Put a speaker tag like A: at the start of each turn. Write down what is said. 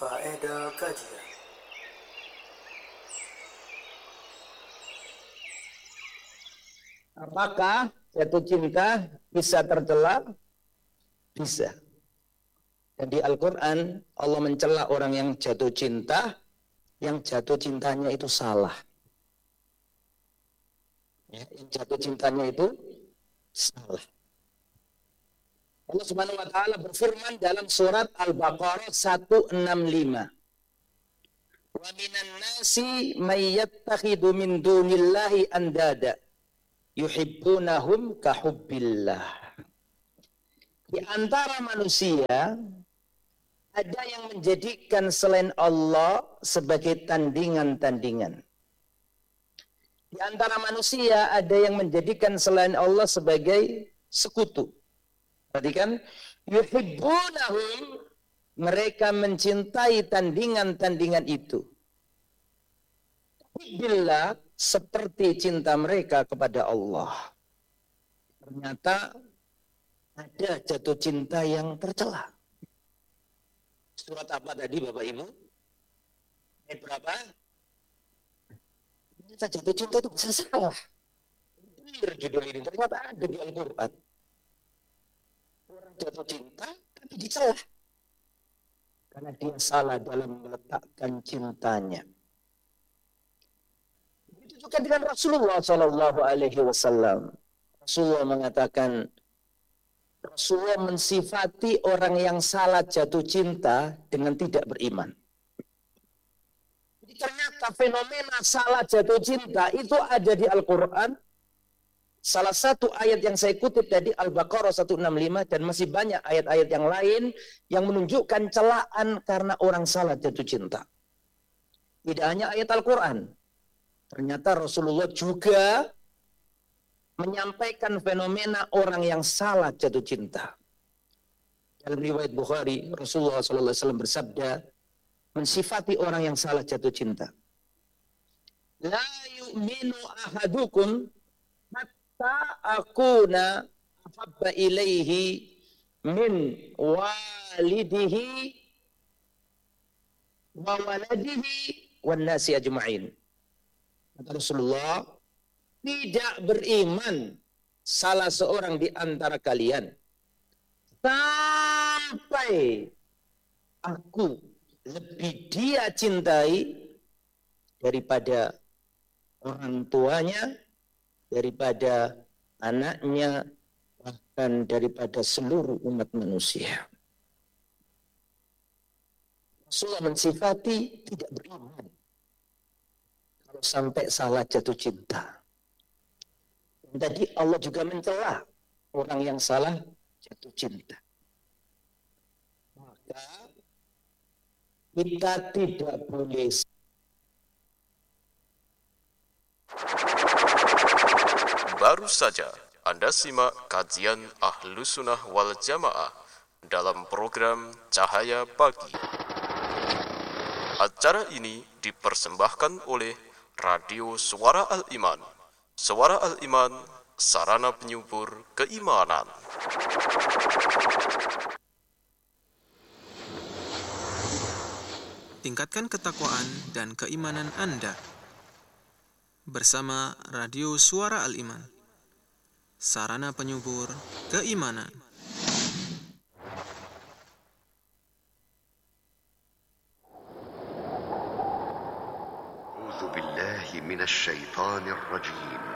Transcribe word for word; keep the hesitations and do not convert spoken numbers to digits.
A: Faedah kajian.
B: Apakah jatuh cinta bisa tercela? Bisa. Dan di Al-Quran Allah mencela orang yang jatuh cinta, yang jatuh cintanya itu salah. Ya, yang jatuh cintanya itu salah. Allah Subhanahu wa taala berfirman dalam surat Al-Baqarah seratus enam puluh lima. Wa minan nasi may yattakhidhu min dunillahi andada yuhibbunahum kahubbillah. Di antara manusia ada yang menjadikan selain Allah sebagai tandingan-tandingan. Di antara manusia ada yang menjadikan selain Allah sebagai sekutu. Perhatikan, yuhibbunahum, mereka mencintai tandingan-tandingan itu. Billah, seperti cinta mereka kepada Allah. Ternyata ada jatuh cinta yang tercela. Surat apa tadi Bapak Ibu? Ayat berapa? Ternyata jatuh cinta itu bisa salah. Benar judul ini, ternyata ada di Al-Quran. Orang jatuh cinta tapi dicela karena dia salah dalam meletakkan cintanya. Itu juga dengan Rasulullah Shallallahu Alaihi Wasallam. Rasulullah mengatakan, Rasulullah mensifati orang yang salah jatuh cinta dengan tidak beriman. Jadi ternyata fenomena salah jatuh cinta itu ada di Al-Quran. Salah satu ayat yang saya kutip tadi Al-Baqarah seratus enam puluh lima, dan masih banyak ayat-ayat yang lain yang menunjukkan celaan karena orang salah jatuh cinta. Tidak hanya ayat Al-Quran. Ternyata Rasulullah juga menyampaikan fenomena orang yang salah jatuh cinta. Dalam riwayat Bukhari, Rasulullah shallallahu alaihi wasallam bersabda, mensifati orang yang salah jatuh cinta. La yu'minu ahadukum akuna ahabba ilaihi min walidihi wa waladihi wan nasi ajma'in. Kata Rasulullah, tidak beriman salah seorang di antara kalian sampai aku lebih dia cintai daripada orang tuanya, daripada anaknya, bahkan daripada seluruh umat manusia. Rasulullah mensifati tidak beriman kalau sampai salah jatuh cinta. Dan tadi Allah juga mencela orang yang salah jatuh cinta. Maka kita tidak boleh.
C: Baru saja Anda simak kajian Ahlus Sunnah wal Jamaah dalam program Cahaya Pagi. Acara ini dipersembahkan oleh Radio Suara Al-Iman. Suara Al-Iman, sarana penyubur keimanan.
D: Tingkatkan ketakwaan dan keimanan Anda bersama Radio Suara Al-Iman, sarana penyubur keimanan.
E: A'udzu billahi minasy syaithanir rajim.